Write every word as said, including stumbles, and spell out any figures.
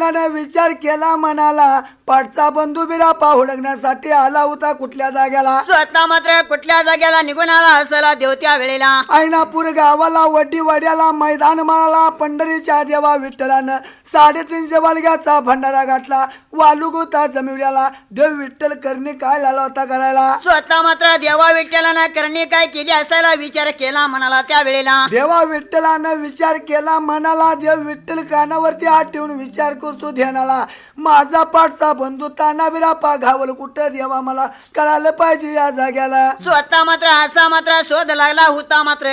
पांडुरंगाने विचार केला मनाला पाठचा बंधू बिरापा हुडकण्यासाठी आला होता कुठल्या जाग्याला स्वतः मात्र कुठल्या जाग्याला निघून आला असला देव त्या वेळेला ऐनापूर गावाला वड्डी वड्याला मैदान माळाला पंढरीच्या देवा विठ्ठलानं साडेतीनशे वालग्याचा भंडारा गाठला वालुगोता जमिवल्याला देव विठ्ठल करणे काय लाला होता करायला स्वतः मात्र देवा विठ्ठलानं करणे काय केली असायला विचार केला म्हणाला त्या वेळेला देवा विठ्ठलानं विचार केला मनाला देव विठ्ठल कानावरती हात ठेवून विचार करतो ध्यानाला माझा पाठचा बंधू ताना बिरापा घावल कुठं देवा मला कळालं पाहिजे या जाग्याला स्वतः मात्र असा मात्र शोध लागला होता मात्र